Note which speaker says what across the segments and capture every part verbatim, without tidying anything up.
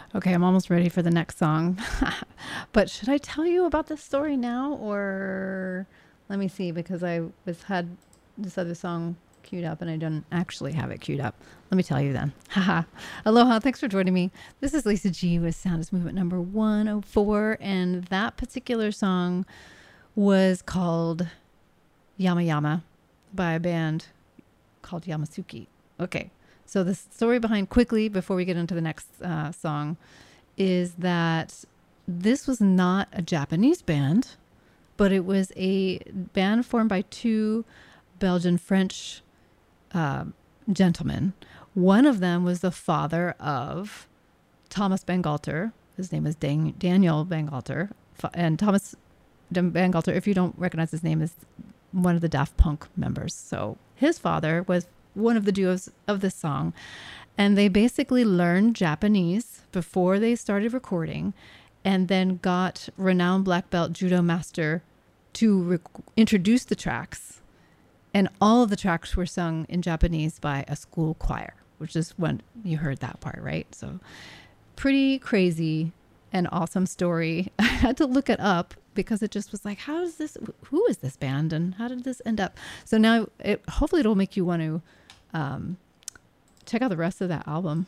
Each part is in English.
Speaker 1: Okay, I'm almost ready for the next song. But should I tell you about this story now, or let me see, because I was had this other song queued up and I didn't actually have it queued up. Let me tell you then. Haha. Aloha, thanks for joining me. This is Lisa G with Sound is Movement number one oh four, and that particular song was called Yama Yama by a band called Yamasuki. Okay, so the story behind, quickly before we get into the next uh, song, is that this was not a Japanese band, but it was a band formed by two Belgian French uh, gentlemen. One of them was the father of Thomas Bangalter. His name is Dan- Daniel Bangalter. And Thomas Bangalter, if you don't recognize his name, is one of the Daft Punk members. So his father was one of the duos of this song. And they basically learned Japanese before they started recording, and then got renowned black belt judo master to rec- introduce the tracks. And all of the tracks were sung in Japanese by a school choir, which is when you heard that part, right? So pretty crazy and awesome story. I had to look it up because it just was like, how is this, who is this band and how did this end up? So now it, hopefully it'll make you want to um, check out the rest of that album.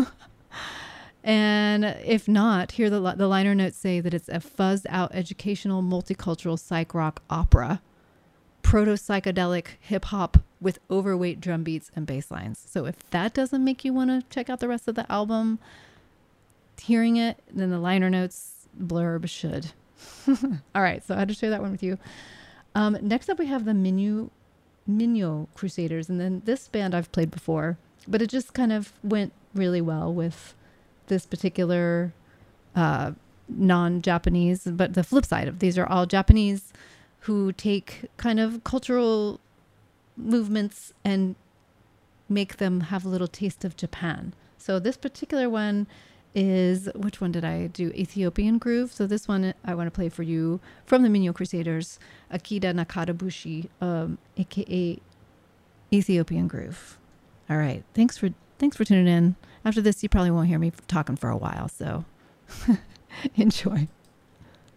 Speaker 1: And if not, here the, the liner notes say that it's a fuzzed out educational multicultural psych rock opera, proto-psychedelic hip-hop with overweight drum beats and bass lines. So if that doesn't make you want to check out the rest of the album, hearing it, then the liner notes blurb should. All right, so I had to share that one with you. Um, next up, we have the Minyo, Minyo Crusaders. And then this band I've played before, but it just kind of went really well with this particular uh, non-Japanese. But the flip side of these are all Japanese who take kind of cultural movements and make them have a little taste of Japan. So this particular one is, which one did I do? Ethiopian Groove. So this one I want to play for you from the Minyo Crusaders, Akida Nakadabushi, um, aka Ethiopian Groove. All right. Thanks for thanks for tuning in. After this, you probably won't hear me talking for a while, so enjoy.